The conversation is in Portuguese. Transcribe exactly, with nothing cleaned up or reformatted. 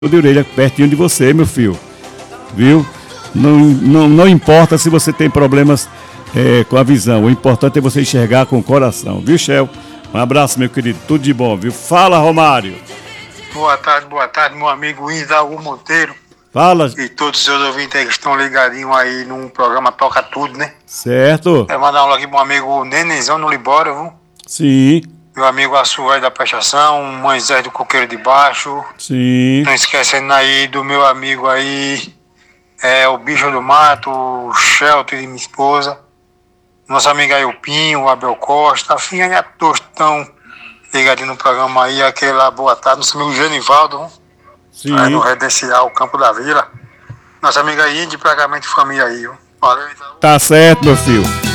de orelha pertinho de você, meu filho. Viu? Não, não, não importa se você tem problemas é, com a visão. O importante é você enxergar com o coração. Viu, Shell? Um abraço, meu querido. Tudo de bom, viu? Fala, Romário. Boa tarde, boa tarde, meu amigo Isaú Monteiro. Fala. E todos os seus ouvintes aí que estão ligadinhos aí no programa Toca Tudo, né? Certo. Quero mandar um alô aqui pro meu amigo Nenenzão no Libório, viu? Sim. Meu amigo Açuai da Prestação, Moisés do Coqueiro de Baixo. Sim. Não esquecendo aí do meu amigo aí, é, o Bicho do Mato, o Shelton e minha esposa. Nosso amigo aí, o Pinho, o Abel Costa, afim aí a todos estão ligadinho no programa aí, aquela boa tarde, nosso amigo Genivaldo, viu? Sim. Aí no Residencial Campo da Vila. Nossa amiga Indy, praticamente família aí, viu? Valeu, então. Tá certo, meu filho.